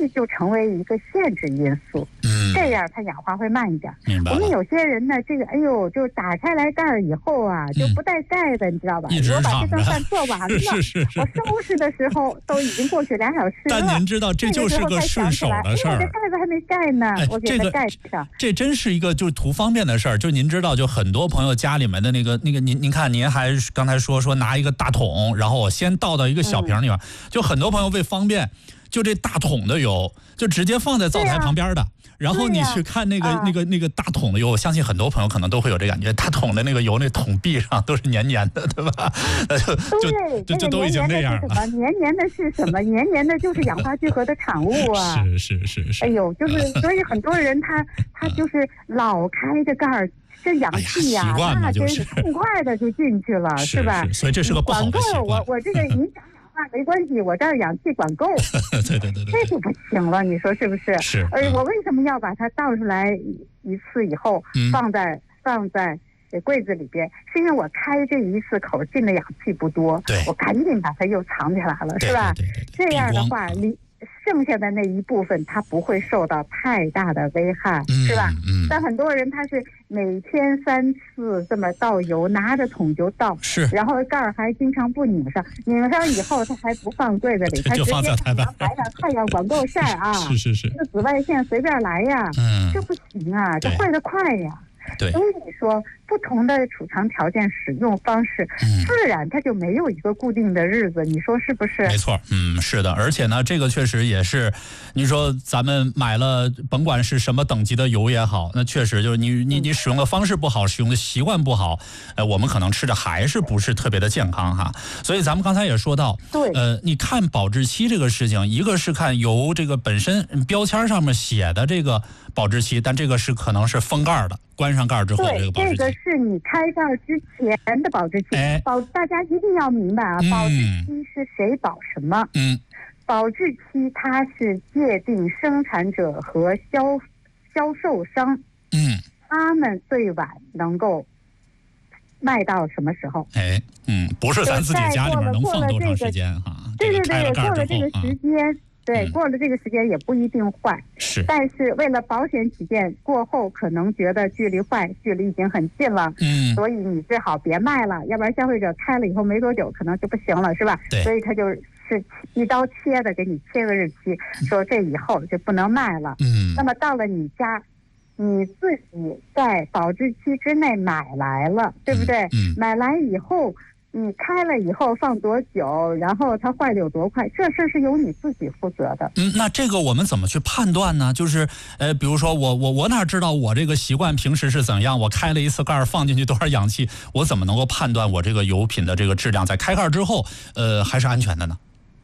气就成为一个限制因素。这样它氧化会慢一点。我们有些人呢，这个就打开来盖儿以后啊，就不带盖的，你知道吧？我把这顿饭做完了，我收拾的时候都已经过去2小时了。 但您知道，这就是个顺手的事儿。 我这盖子还没盖呢，我给它盖上。 这真是一个就是图方便的事儿。就您知道，就很多朋友家里面的那个，您看，您还刚才说拿一个大桶，然后我先倒到一个小瓶里面，就很多朋友为方便，就这大桶的油就直接放在灶台旁边的。然后你去看那个大桶的油，我相信很多朋友可能都会有这感觉，大桶的那个油，那桶壁上都是黏黏的，对吧？就都已经那样了。 黏黏的是什么？黏黏的就是氧化聚合的产物啊！ 是。 哎呦，所以很多人他就是老开着盖儿，这氧气呀，那真是痛快的就进去了，是吧？ 所以这是个不好的习惯。 我这个影响氧化没关系，我这儿氧气管够。 对， 这就不行了，你说是不是？ 是。 我为什么要把它倒出来一次以后放在柜子里边？是因为我开这一次口进的氧气不多，我赶紧把它又藏起来了，是吧？这样的话，剩下的那一部分它不会受到太大的危害，是吧？但很多人他是每天3次这么倒油，拿着桶就倒，然后盖儿还经常不拧上，拧上以后他还不放柜子里，他直接放阳台上，太阳管够晒啊！ 是， 这紫外线随便来呀，这不行啊，这坏得快呀。所以你说不同的储藏条件、使用方式，自然它就没有一个固定的日子，你说是不是？ 没错，是的。而且呢，这个确实也是，你说咱们买了，甭管是什么等级的油也好，那确实就是你使用的方式不好，使用的习惯不好，我们可能吃的还是不是特别的健康哈。所以咱们刚才也说到，你看保质期这个事情，一个是看油这个本身标签上面写的这个保质期，但这个是可能是封盖的。关上盖之后，这个保质期， 这个是你开盖之前的保质期。大家一定要明白啊，保质期是谁保什么？保质期它是界定生产者和销售商，他们最晚能够卖到什么时候？ 不是咱自己家里面能放多长时间哈？ 对，过了这个时间。过了这个时间也不一定坏，但是为了保险起见，过后可能觉得距离已经很近了，所以你最好别卖了，要不然消费者开了以后没多久可能就不行了，是吧？所以他就是一刀切的给你切个日期，说这以后就不能卖了。那么到了你家，你自己在保质期之内买来了，对不对？买来以后。你开了以后放多久，然后它坏的有多快，这事是由你自己负责的。 那这个我们怎么去判断呢？就是比如说我哪知道我这个习惯平时是怎样？我开了一次盖放进去多少氧气，我怎么能够判断我这个油品的这个质量在开盖之后还是安全的呢？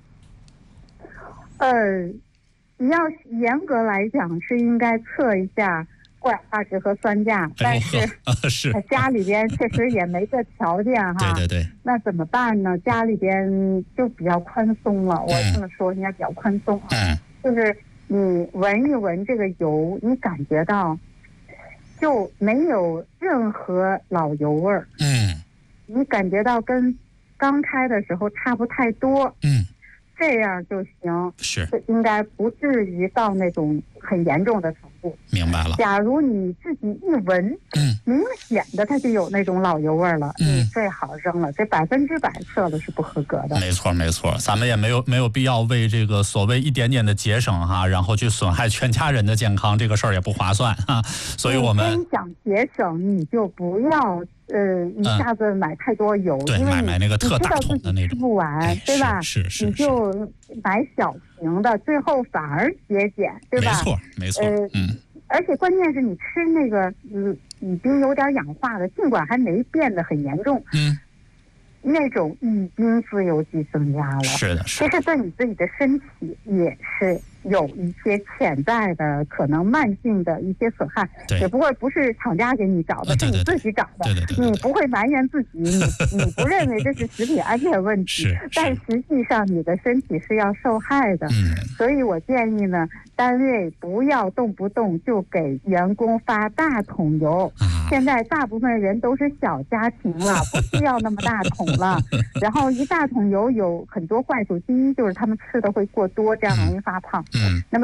你要严格来讲是应该测一下过氧化值和酸价，但是家里边确实也没这条件哈。 对， 那怎么办呢？家里边就比较宽松了，我这么说应该比较宽松啊。就是你闻一闻这个油，你感觉到就没有任何老油味儿。你感觉到跟刚开的时候差不太多。这样就行，应该不至于到那种很严重的程度。 明白了。 假如你自己一闻，明显的它就有那种老油味了，你最好扔了，这100%测的是不合格的。 没错，咱们也没有必要为这个所谓一点点的节省哈，然后去损害全家人的健康，这个事儿也不划算啊。所以我们真想节省，你就不要一下子买太多油，因为买那个特大桶的那种， 吃不完，对吧？ 是， 你就买小型的，最后反而节俭，对吧？ 没错。 而且关键是你吃那个已经有点氧化的，尽管还没变得很严重，那种已经自由基增加了。 是的， 其实对你自己的身体也是有一些潜在的可能慢性的一些损害，只不过不是厂家给你找的，是你自己找的。你不会埋怨自己，你不认为这是食品安全问题，但实际上你的身体是要受害的。所以我建议呢，单位不要动不动就给员工发大桶油。现在大部分人都是小家庭了，不需要那么大桶了。然后一大桶油有很多坏处，第一就是他们吃的会过多，这样容易发胖。那么